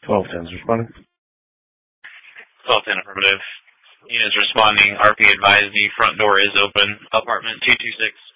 1210's responding. 1210 affirmative. Units responding. RP advised the front door is open. Apartment 226.